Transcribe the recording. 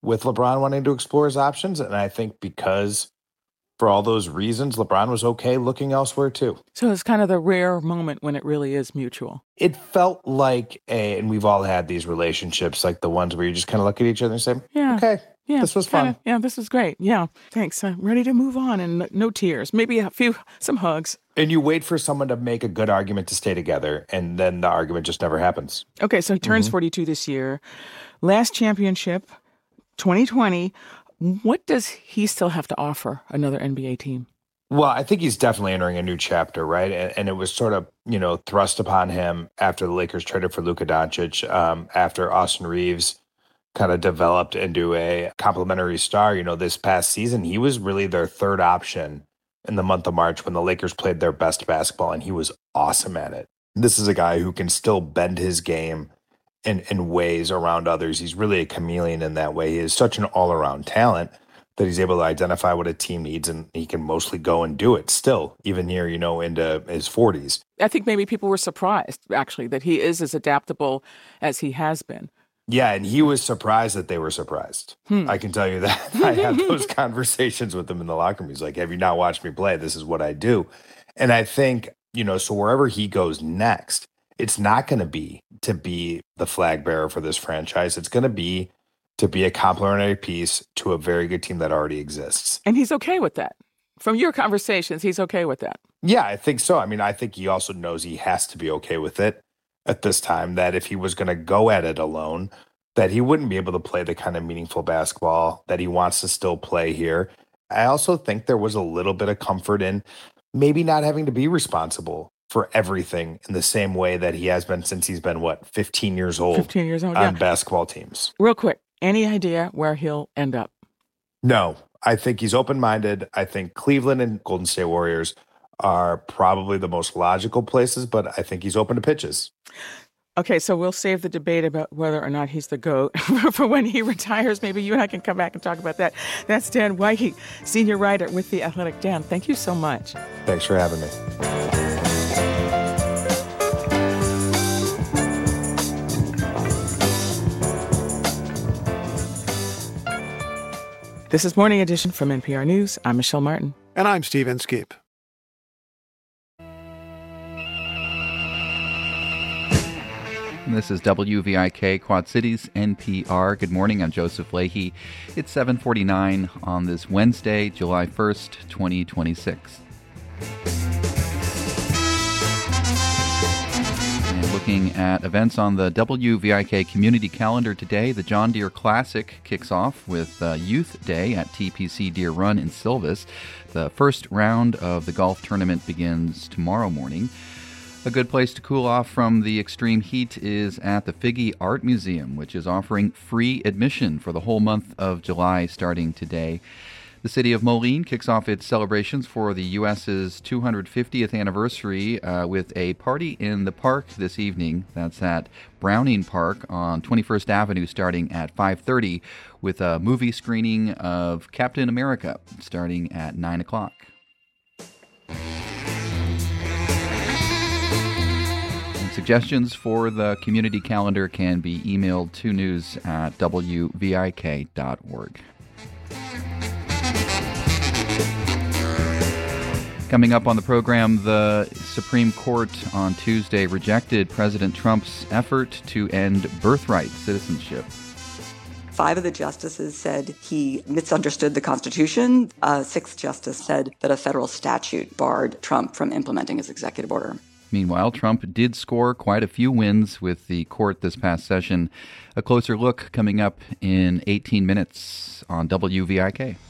with LeBron wanting to explore his options. And I think because for all those reasons, LeBron was okay looking elsewhere too. So it's kind of the rare moment when it really is mutual. It felt like and we've all had these relationships, like the ones where you just kind of look at each other and say, okay, this was fun. This was great. Yeah, thanks. I'm ready to move on, and no tears. Maybe some hugs. And you wait for someone to make a good argument to stay together, and then the argument just never happens. Okay, so he turns 42 this year. Last championship, 2020. What does he still have to offer another NBA team? Well, I think he's definitely entering a new chapter, right? And it was sort of, thrust upon him after the Lakers traded for Luka Doncic, after Austin Reeves kind of developed into a complimentary star. This past season, he was really their third option in the month of March when the Lakers played their best basketball, and he was awesome at it. This is a guy who can still bend his game in ways around others. He's really a chameleon in that way. He is such an all-around talent that he's able to identify what a team needs, and he can mostly go and do it still, even here, into his 40s. I think maybe people were surprised, actually, that he is as adaptable as he has been. Yeah, and he was surprised that they were surprised. I can tell you that. I had those conversations with him in the locker room. He's like, have you not watched me play? This is what I do. And I think, so wherever he goes next, it's not going to be the flag bearer for this franchise. It's going to be a complementary piece to a very good team that already exists. And he's okay with that. From your conversations, he's okay with that. Yeah, I think so. I mean, I think he also knows he has to be okay with it at this time, that if he was going to go at it alone, that he wouldn't be able to play the kind of meaningful basketball that he wants to still play here. I also think there was a little bit of comfort in maybe not having to be responsible for everything in the same way that he has been since he's been, 15 years old? 15 years old, on basketball teams. Real quick, any idea where he'll end up? No, I think he's open-minded. I think Cleveland and Golden State Warriors are probably the most logical places, but I think he's open to pitches. Okay, so we'll save the debate about whether or not he's the GOAT for when he retires. Maybe you and I can come back and talk about that. That's Dan Wihee, senior writer with The Athletic. Dan, thank you so much. Thanks for having me. This is Morning Edition from NPR News. I'm Michelle Martin. And I'm Steve Inskeep. This is WVIK Quad Cities, NPR. Good morning, I'm Joseph Leahy. It's 7:49 on this Wednesday, July 1st, 2026. And looking at events on the WVIK community calendar today, the John Deere Classic kicks off with Youth Day at TPC Deere Run in Silvis. The first round of the golf tournament begins tomorrow morning. A good place to cool off from the extreme heat is at the Figge Art Museum, which is offering free admission for the whole month of July starting today. The city of Moline kicks off its celebrations for the U.S.'s 250th anniversary with a party in the park this evening. That's at Browning Park on 21st Avenue starting at 5:30 with a movie screening of Captain America starting at 9 o'clock. Suggestions for the community calendar can be emailed to news@wvik.org. Coming up on the program, the Supreme Court on Tuesday rejected President Trump's effort to end birthright citizenship. 5 of the justices said he misunderstood the Constitution. A 6th justice said that a federal statute barred Trump from implementing his executive order. Meanwhile, Trump did score quite a few wins with the court this past session. A closer look coming up in 18 minutes on WVIK.